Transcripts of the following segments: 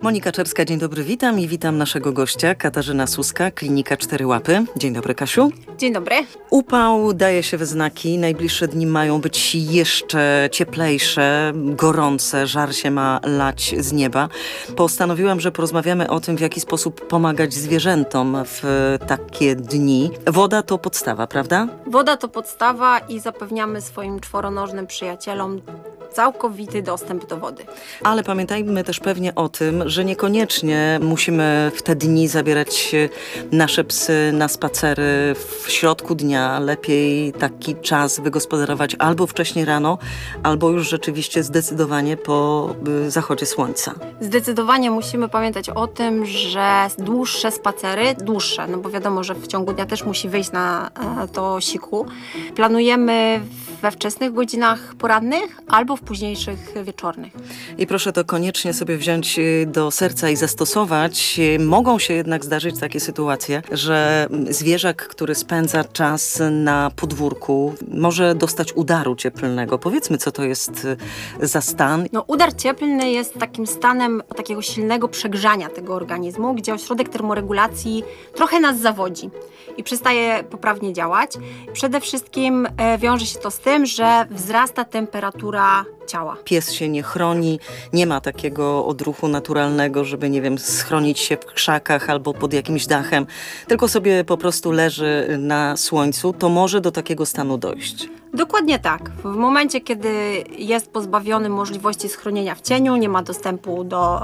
Monika Czerska, dzień dobry, witam i witam naszego gościa, Katarzyna Suska, Klinika 4 Łapy. Dzień dobry, Kasiu. Dzień dobry. Upał daje się we znaki, najbliższe dni mają być jeszcze cieplejsze, gorące, żar się ma lać z nieba. Postanowiłam, że porozmawiamy o tym, w jaki sposób pomagać zwierzętom w takie dni. Woda to podstawa, prawda? Woda to podstawa i zapewniamy swoim czworonożnym przyjacielom całkowity dostęp do wody. Ale pamiętajmy też pewnie o tym, że niekoniecznie musimy w te dni zabierać nasze psy na spacery w środku dnia. Lepiej taki czas wygospodarować albo wcześniej rano, albo już rzeczywiście zdecydowanie po zachodzie słońca. Zdecydowanie musimy pamiętać o tym, że dłuższe spacery, no bo wiadomo, że w ciągu dnia też musi wyjść na to siku, planujemy we wczesnych godzinach porannych albo w późniejszych wieczornych. I proszę to koniecznie sobie wziąć do serca i zastosować. Mogą się jednak zdarzyć takie sytuacje, że zwierzak, który spędza czas na podwórku, może dostać udaru cieplnego. Powiedzmy, co to jest za stan. Udar cieplny jest takim stanem takiego silnego przegrzania tego organizmu, gdzie ośrodek termoregulacji trochę nas zawodzi i przestaje poprawnie działać. Przede wszystkim wiąże się to z tym, że wzrasta temperatura ciała. Pies się nie chroni, nie ma takiego odruchu naturalnego, żeby, nie wiem, schronić się w krzakach albo pod jakimś dachem, tylko sobie po prostu leży na słońcu, to może do takiego stanu dojść. Dokładnie tak. W momencie, kiedy jest pozbawiony możliwości schronienia w cieniu, nie ma dostępu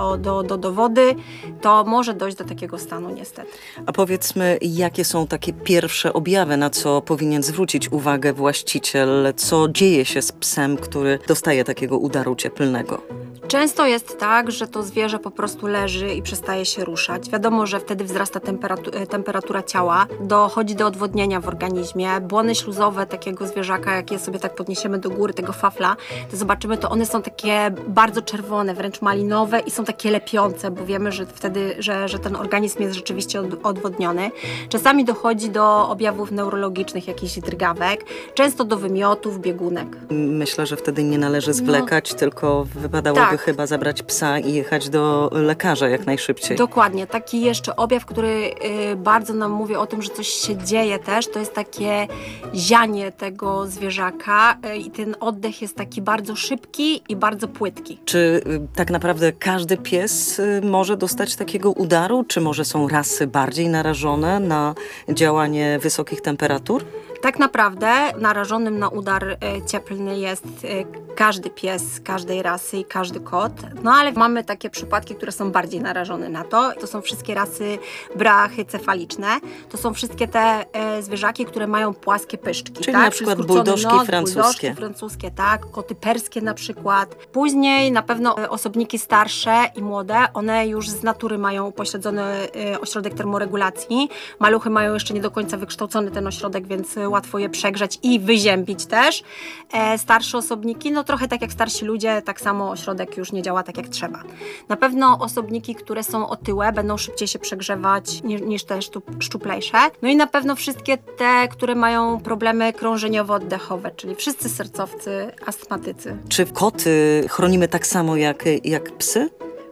do wody, to może dojść do takiego stanu niestety. A powiedzmy, jakie są takie pierwsze objawy, na co powinien zwrócić uwagę właściciel? Co dzieje się z psem, który dostaje takiego udaru cieplnego? Często jest tak, że to zwierzę po prostu leży i przestaje się ruszać. Wiadomo, że wtedy wzrasta temperatura ciała, dochodzi do odwodnienia w organizmie. Błony śluzowe takiego zwierzaka, jak je sobie tak podniesiemy do góry, tego fafla, to zobaczymy, to one są takie bardzo czerwone, wręcz malinowe i są takie lepiące, bo wiemy, że wtedy, że ten organizm jest rzeczywiście odwodniony. Czasami dochodzi do objawów neurologicznych, jakichś drgawek, często do wymiotów, biegunek. Myślę, że wtedy nie należy zwlekać, tylko wypadałoby chyba zabrać psa i jechać do lekarza jak najszybciej. Dokładnie. Taki jeszcze objaw, który bardzo nam mówi o tym, że coś się dzieje też, to jest takie zianie tego zwierzaka i ten oddech jest taki bardzo szybki i bardzo płytki. Czy tak naprawdę każdy pies może dostać takiego udaru? Czy może są rasy bardziej narażone na działanie wysokich temperatur? Tak naprawdę narażonym na udar cieplny jest każdy pies, każdej rasy i każdy kot. Ale mamy takie przypadki, które są bardziej narażone na to. To są wszystkie rasy brachycefaliczne. To są wszystkie te zwierzaki, które mają płaskie pyszczki. Czyli na przykład buldożki francuskie. Buldożki francuskie, tak. Koty perskie na przykład. Później na pewno osobniki starsze i młode, one już z natury mają upośledzony ośrodek termoregulacji. Maluchy mają jeszcze nie do końca wykształcony ten ośrodek, więc łatwo je przegrzać i wyziębić też. Starsze osobniki, trochę tak jak starsi ludzie, tak samo ośrodek już nie działa tak jak trzeba. Na pewno osobniki, które są otyłe, będą szybciej się przegrzewać niż te szczuplejsze. I na pewno wszystkie te, które mają problemy krążeniowo-oddechowe, czyli wszyscy sercowcy, astmatycy. Czy koty chronimy tak samo jak psy?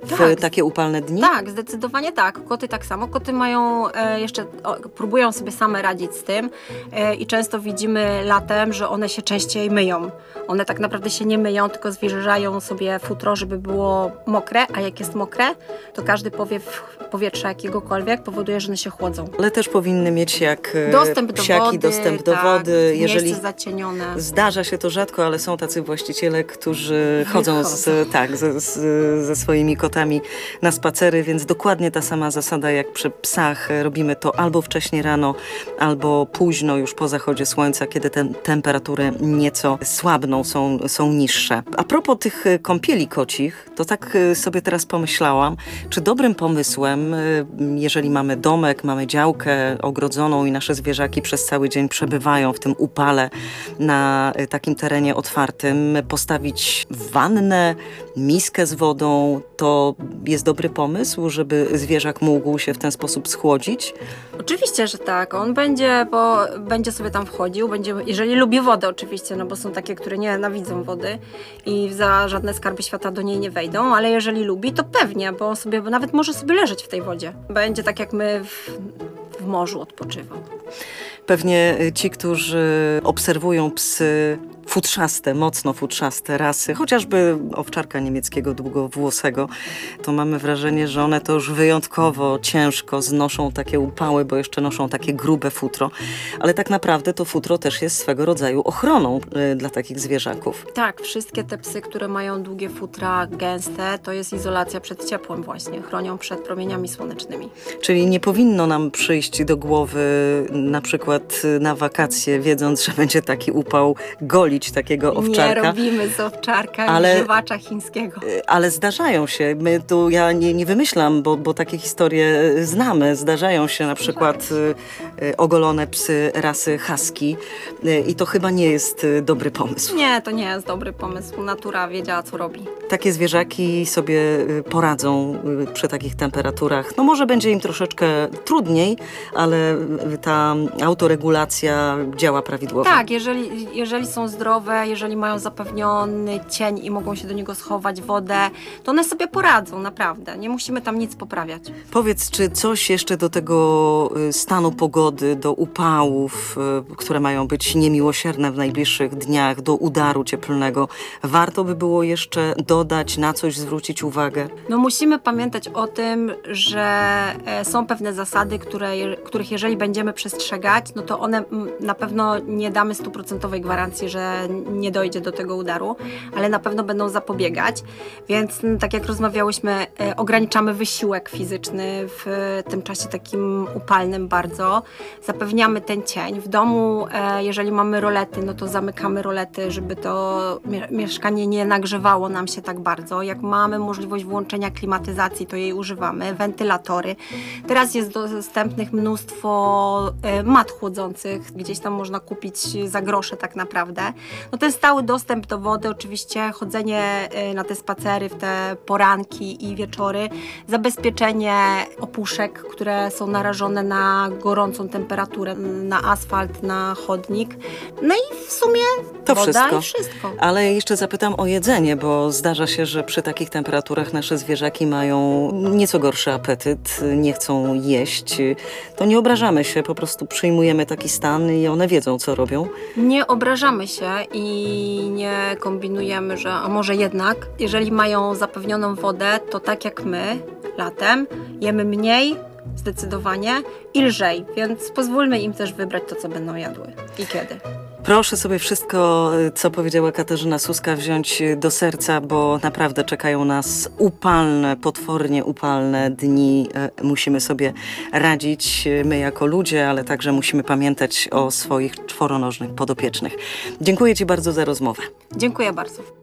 W takie upalne dni? Tak, zdecydowanie tak. Koty tak samo. Koty mają próbują sobie same radzić z tym i często widzimy latem, że one się częściej myją. One tak naprawdę się nie myją, tylko zwilżają sobie futro, żeby było mokre, a jak jest mokre, to każdy powiew powietrza jakiegokolwiek powoduje, że one się chłodzą. Ale też powinny mieć jak dostęp psiaki, dostęp do wody. Jeżeli miejsce zacienione. Zdarza się to rzadko, ale są tacy właściciele, którzy chodzą ze swoimi kotami na spacery, więc dokładnie ta sama zasada jak przy psach. Robimy to albo wcześnie rano, albo późno już po zachodzie słońca, kiedy te temperatury nieco słabną, są niższe. A propos tych kąpieli kocich, to tak sobie teraz pomyślałam, czy dobrym pomysłem, jeżeli mamy domek, mamy działkę ogrodzoną i nasze zwierzaki przez cały dzień przebywają w tym upale na takim terenie otwartym, postawić wannę, miskę z wodą, to to jest dobry pomysł, żeby zwierzak mógł się w ten sposób schłodzić? Oczywiście, że tak. On będzie sobie tam wchodził, jeżeli lubi wodę oczywiście, no bo są takie, które nienawidzą wody i za żadne skarby świata do niej nie wejdą, ale jeżeli lubi, to pewnie, bo nawet może sobie leżeć w tej wodzie. Będzie tak jak my w morzu odpoczywał. Pewnie ci, którzy obserwują psy futrzaste, mocno futrzaste rasy, chociażby owczarka niemieckiego długowłosego, to mamy wrażenie, że one to już wyjątkowo ciężko znoszą takie upały, bo jeszcze noszą takie grube futro. Ale tak naprawdę to futro też jest swego rodzaju ochroną dla takich zwierzaków. Tak, wszystkie te psy, które mają długie futra, gęste, to jest izolacja przed ciepłem właśnie. Chronią przed promieniami słonecznymi. Czyli nie powinno nam przyjść do głowy na przykład na wakacje, wiedząc, że będzie taki upał, golić takiego owczarka. Nie robimy z owczarka żywacza chińskiego. Ale zdarzają się. Ja nie wymyślam, bo takie historie znamy. Zdarzają się na przykład ogolone psy rasy husky i to chyba nie jest dobry pomysł. Nie, to nie jest dobry pomysł. Natura wiedziała, co robi. Takie zwierzaki sobie poradzą przy takich temperaturach. No może będzie im troszeczkę trudniej, ale ta autoregulacja działa prawidłowo. Tak, jeżeli są zdrowe, jeżeli mają zapewniony cień i mogą się do niego schować, wodę, to one sobie poradzą, naprawdę. Nie musimy tam nic poprawiać. Powiedz, czy coś jeszcze do tego stanu pogody, do upałów, które mają być niemiłosierne w najbliższych dniach, do udaru cieplnego, warto by było jeszcze dodać, na coś zwrócić uwagę? No musimy pamiętać o tym, że są pewne zasady, których jeżeli będziemy przestrzegać, no to one na pewno nie damy 100% gwarancji, że nie dojdzie do tego udaru, ale na pewno będą zapobiegać, więc tak jak rozmawiałyśmy, ograniczamy wysiłek fizyczny w tym czasie takim upalnym bardzo, zapewniamy ten cień. W domu, jeżeli mamy rolety, no to zamykamy rolety, żeby to mieszkanie nie nagrzewało nam się tak bardzo. Jak mamy możliwość włączenia klimatyzacji, to jej używamy, wentylatory. Teraz jest dostępnych mnóstwo mat chłodzących, gdzieś tam można kupić za grosze tak naprawdę. No ten stały dostęp do wody, oczywiście chodzenie na te spacery w te poranki i wieczory, zabezpieczenie opuszek, które są narażone na gorącą temperaturę, na asfalt, na chodnik. No i w sumie to woda i wszystko. Ale jeszcze zapytam o jedzenie, bo zdarza się, że przy takich temperaturach nasze zwierzaki mają nieco gorszy apetyt, nie chcą jeść. To nie obrażamy się, po prostu przyjmujemy taki stan i one wiedzą, co robią. Nie obrażamy się i nie kombinujemy, że a może jednak, jeżeli mają zapewnioną wodę, to tak jak my latem jemy mniej, zdecydowanie i lżej, więc pozwólmy im też wybrać to, co będą jadły i kiedy. Proszę sobie wszystko, co powiedziała Katarzyna Suska, wziąć do serca, bo naprawdę czekają nas upalne, potwornie upalne dni. Musimy sobie radzić, my jako ludzie, ale także musimy pamiętać o swoich czworonożnych podopiecznych. Dziękuję Ci bardzo za rozmowę. Dziękuję bardzo.